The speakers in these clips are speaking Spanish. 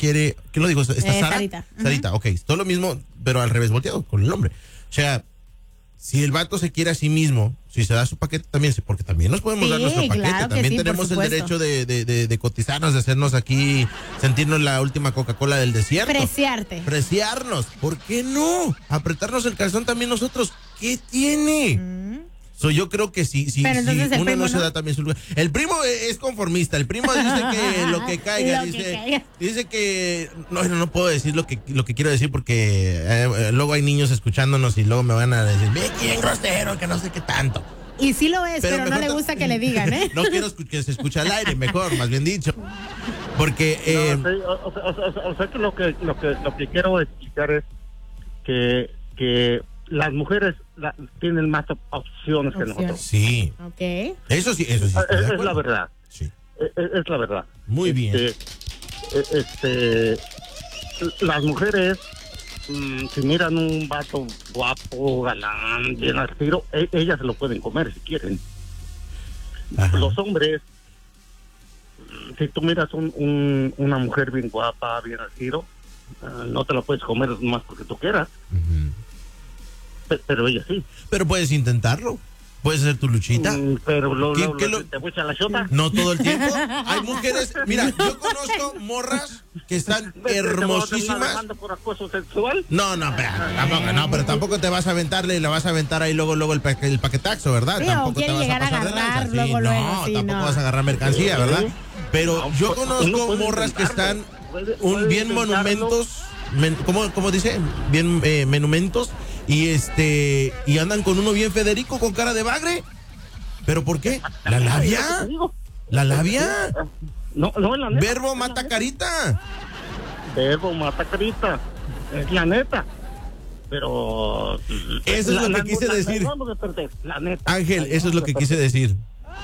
quiere, ¿quién lo dijo? ¿Está Sara? Sarita. Sarita, ok, todo lo mismo, pero al revés, volteado con el hombre. O sea, si el vato se quiere a sí mismo, si se da su paquete también, porque también nos podemos dar nuestro paquete, claro que también sí, tenemos el por derecho de cotizarnos, de hacernos aquí, sentirnos la última Coca-Cola del desierto. Preciarnos, ¿por qué no? Apretarnos el calzón también nosotros, ¿qué tiene? Yo creo que si uno no se da también su lugar. El primo es conformista, el primo dice que lo que caiga, dice que no puedo decir lo que quiero decir porque luego hay niños escuchándonos y luego me van a decir, ve quién grosero, que no sé qué tanto. Y sí lo es, pero no le gusta que le digan, ¿eh? No quiero que se escuche al aire, mejor, más bien dicho. Porque o sea que lo que quiero explicar es que las mujeres tienen más opciones que nosotros. Sí. Ok. Eso sí. Es la verdad. Sí. Es la verdad. Muy bien. Las mujeres, si miran un vato guapo, galán, bien al tiro, ellas se lo pueden comer si quieren. Ajá. Los hombres, si tú miras una mujer bien guapa, bien al tiro, no te la puedes comer más porque tú quieras. Uh-huh. Pero ella sí. Pero puedes intentarlo. Puedes hacer tu luchita. Pero ¿te echan la chota? No todo el tiempo. Hay mujeres, mira, yo conozco morras que están hermosísimas. ¿Por acoso sexual? No, pero tampoco te vas a aventarle y la vas a aventar ahí luego el paquetaxo, ¿verdad? Sí, tampoco te vas a pasar de lanza. Tampoco vas a agarrar mercancía, ¿verdad? Pero yo conozco morras que están bien monumentos. ¿Cómo dice? Bien menumentos y andan con uno bien Federico con cara de bagre. ¿Pero por qué? ¿La labia? ¿La labia? No, la neta. Verbo mata carita. Verbo mata carita. Es la neta. Pero eso es lo que quise decir. La neta. Ángel, eso es lo que quise decir.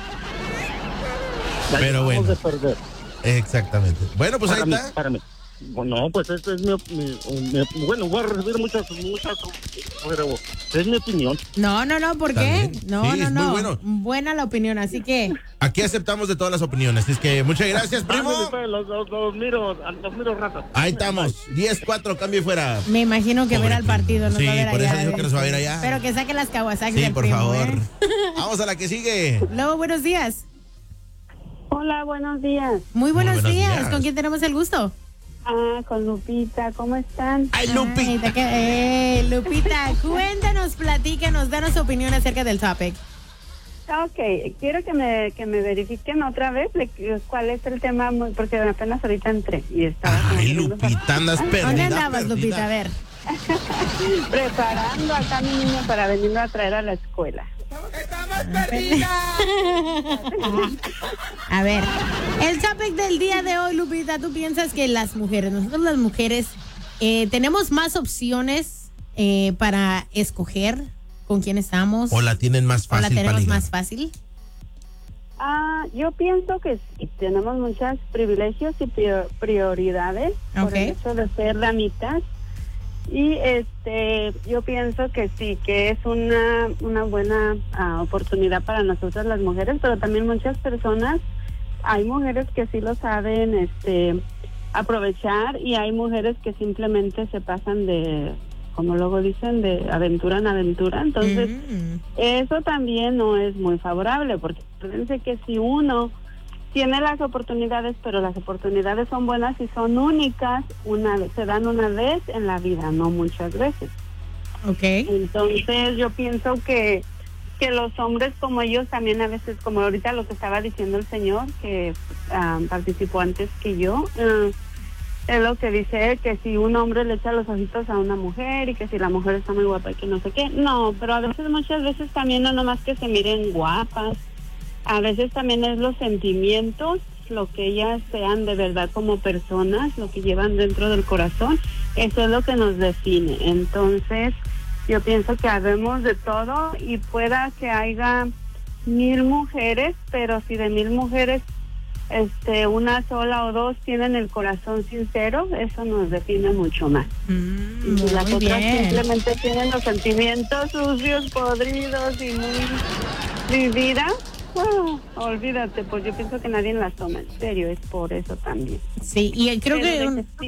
Pero bueno. Exactamente. Bueno, pues ahí está. Espérame. Bueno, pues esta es bueno, voy a recibir muchas, pero es mi opinión. No, ¿por qué? No. Muy bueno. Buena la opinión, así que... Aquí aceptamos de todas las opiniones, es que muchas gracias, primo. Los miro rato. Ahí estamos, 10-4, cambio y fuera. Me imagino que ver al partido, no sí, va a ver por allá. eso digo que nos va a ver allá. Pero que saque las Kawasaki sí, del por primo, favor. Vamos a la que sigue. Lobo, buenos días. Hola, buenos días. Muy buenos días. ¿Con quién tenemos el gusto? Con Lupita, ¿cómo están? ¡Ay, Lupita! Lupita, cuéntanos, platícanos, danos tu opinión acerca del topic. Ok, quiero que me verifiquen otra vez cuál es el tema, porque apenas ahorita entré y estaba... ¡Ay, Lupita, andas perdida! ¿Dónde andabas, Lupita? A ver. Preparando acá a mi niño para venirlo a traer a la escuela. ¡Estamos perdidas! A ver, el topic del día de hoy, Lupita, ¿tú piensas que nosotros las mujeres, tenemos más opciones para escoger con quién estamos? ¿O la tienen más fácil? ¿O la tenemos más fácil? Yo pienso que sí, tenemos muchos privilegios y prioridades por el hecho de ser damitas. Y yo pienso que sí, que es una buena oportunidad para nosotras las mujeres, pero también muchas personas, hay mujeres que sí lo saben aprovechar y hay mujeres que simplemente se pasan de, como luego dicen, de aventura en aventura. Entonces, eso también no es muy favorable, porque fíjense que si uno tiene las oportunidades, pero las oportunidades son buenas y son únicas, se dan una vez en la vida, no muchas veces. Okay. Entonces yo pienso que los hombres, como ellos también a veces, como ahorita lo que estaba diciendo el señor que participó antes que yo, es lo que dice que si un hombre le echa los ojitos a una mujer y que si la mujer está muy guapa y que no sé qué, no, pero a veces, muchas veces también no nomás que se miren guapas, a veces también es los sentimientos, lo que ellas sean de verdad como personas, lo que llevan dentro del corazón, eso es lo que nos define. Entonces, yo pienso que habemos de todo y pueda que haya 1000 mujeres, pero si de 1000 mujeres, una sola o dos tienen el corazón sincero, eso nos define mucho más. Y las otras simplemente tienen los sentimientos sucios, podridos y muy vividas. Olvídate, pues yo pienso que nadie las toma en serio, es por eso también. Sí, y creo que